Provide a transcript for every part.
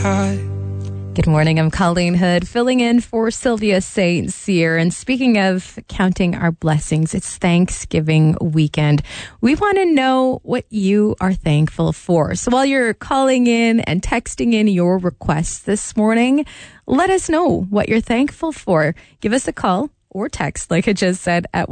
high. Good morning, I'm Colleen Hood, filling in for Sylvia St. Cyr. And speaking of counting our blessings, it's Thanksgiving weekend. We want to know what you are thankful for. So while you're calling in and texting in your requests this morning, let us know what you're thankful for. Give us a call or text, like I just said, at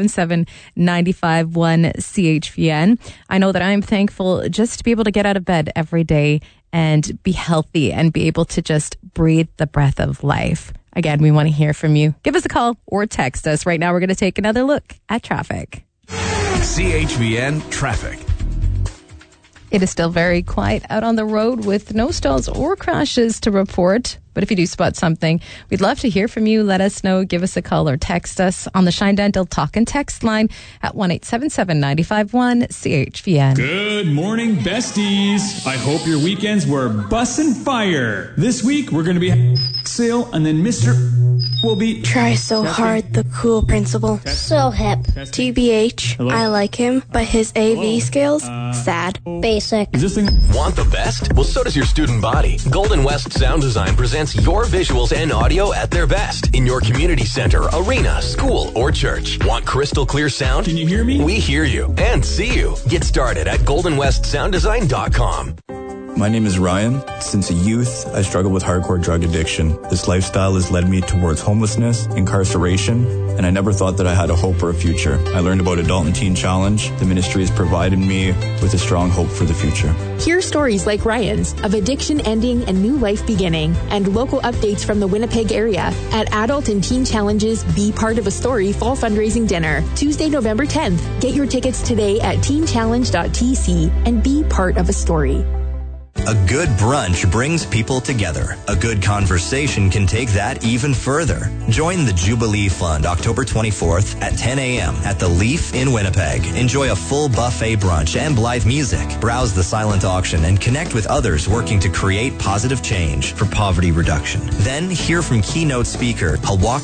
1-877-951-CHVN. I know that I'm thankful just to be able to get out of bed every day and be healthy and be able to just breathe the breath of life. Again, we want to hear from you. Give us a call or text us. Right now, we're going to take another look at traffic. CHVN Traffic. It is still very quiet out on the road with no stalls or crashes to report. But if you do spot something, we'd love to hear from you. Let us know. Give us a call or text us on the Shine Dental Talk and Text line at 1-877-951-CHVN. Good morning, besties. I hope your weekends were bussin' fire. This week, we're going to be sale, and then Mr. will be... Try so hard, the cool principal. So hip. TBH, Hello? I like him, but his AV skills, sad. Basic. Is this thing... Want the best? Well, so does your student body. Golden West Sound Design presents your visuals and audio at their best in your community center, arena, school, or church. Want crystal clear sound? Can you hear me? We hear you and see you. Get started at goldenwestsounddesign.com. My name is Ryan. Since a youth, I struggled with hardcore drug addiction. This lifestyle has led me towards homelessness, incarceration, and I never thought that I had a hope or a future. I learned about Adult and Teen Challenge. The ministry has provided me with a strong hope for the future. Hear stories like Ryan's of addiction ending and new life beginning, and local updates from the Winnipeg area at Adult and Teen Challenge's Be Part of a Story Fall Fundraising Dinner, Tuesday, November 10th. Get your tickets today at teenchallenge.tc and be part of a story. A good brunch brings people together. A good conversation can take that even further. Join the Jubilee Fund October 24th at 10 a.m. at the Leaf in Winnipeg. Enjoy a full buffet brunch and live music. Browse the silent auction and connect with others working to create positive change for poverty reduction. Then hear from keynote speaker Halwak